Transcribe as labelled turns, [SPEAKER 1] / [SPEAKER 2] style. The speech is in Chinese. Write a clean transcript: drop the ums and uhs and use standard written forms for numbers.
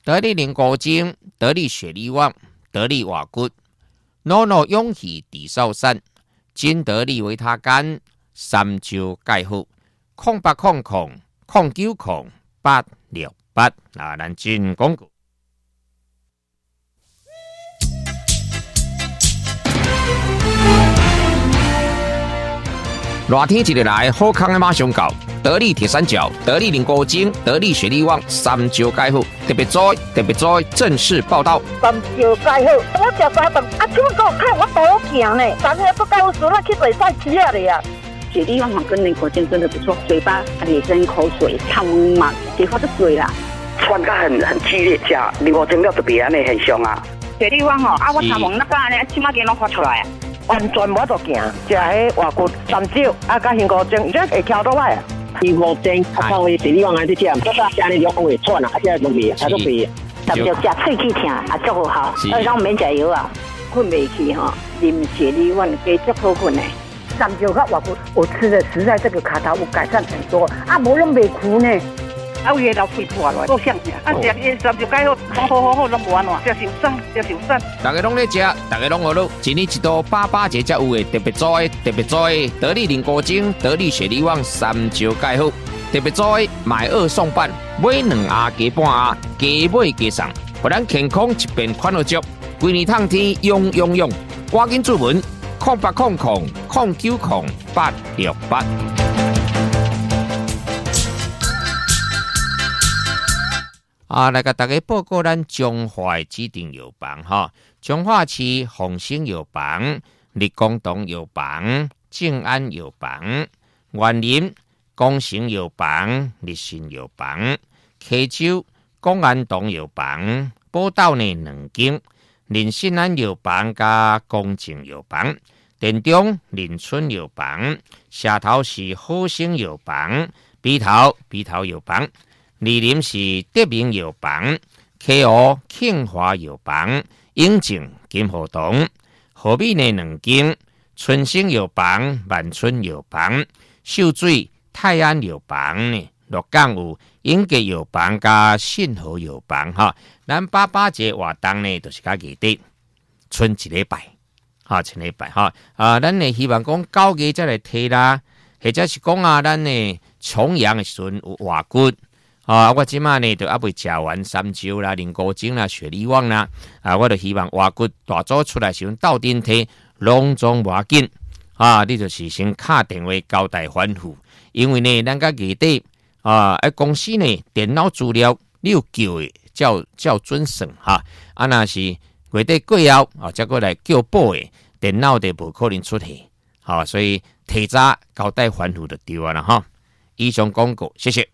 [SPEAKER 1] 得力灵骨精、得力血力旺、得力瓦骨、诺诺勇气地少散、金得力维他干、三焦钙护、0800090868啊，咱进广告。热天一日来，好康的马上到。得力铁三角、得力灵骨精、得力血力旺、三焦钙护，特别在正式报道。
[SPEAKER 2] 三焦钙护，我食三顿，啊，怎么给我看我多行呢？昨天不告诉我去比赛吃了呀。
[SPEAKER 3] 血力旺跟灵骨精真的不错，嘴巴咧真口水，汤嘛，结果就水啦。
[SPEAKER 4] 喘得很激烈，吃灵骨精了特别安尼很凶啊。
[SPEAKER 3] 血力旺啊，我头毛那个呢，起码给我发出来啊。
[SPEAKER 2] 完全无得行，食迄外骨三焦，啊，甲灵骨精，这会翘倒来啊。
[SPEAKER 5] 灵骨精，啊，靠血力旺安尼食，这个吃安尼就会喘啊，啊，这容易啊，都袂。
[SPEAKER 3] 三焦食喙齿疼，啊，足好，咱免食药啊，困袂去哈，啉血力旺加足好困的。
[SPEAKER 2] 三焦甲外骨，我吃的实在这个卡头有改善很多，啊，无拢袂苦呢。
[SPEAKER 3] 啊，有诶老肺破了，够香啊！食伊三焦钙好，拢无安怎，食受伤。
[SPEAKER 1] 大家拢咧食，大家拢学咯。一年一度88节才有诶，特别在得力灵骨精、得力血力旺、三焦钙护，特别在买2送半，买2盒加半盒，加买加送，互咱健康一边款好足。规年通天用，赶紧注文0800090868。来甲大家报告咱彰化的指定药房哈，彰化市丰兴药房、立功堂药房、静安药房、园林光成药房、立信药房、溪州公安堂药房、宝岛呢2间，林信安药房加公正药房，田中林村药房，社头市好生药房，鼻头药房。二林是德明药房、溪湖庆华药房、永靖金河堂、河美呢2间、春生药房、万春药房、秀水泰安药房呢，鹿港有永吉药房加信和药房哈。咱88节活动呢，就是甲月底春1礼拜，春礼拜哈。咱呢希望讲9月再来提啦，或者是讲咱呢重阳的时阵有活骨。我即马呢就还未食完三焦啦、灵骨精啦、血力旺啦，我就希望活骨大组出来时阵斗阵摕拢总无要紧，你就是先打电话交代反复，因为呢，咱甲月底公司呢电脑资料你有叫的叫准算哈，若是月底过后再过来叫补的电脑就无可能出现，所以提早交代反复就对了哈。以上广告，谢谢。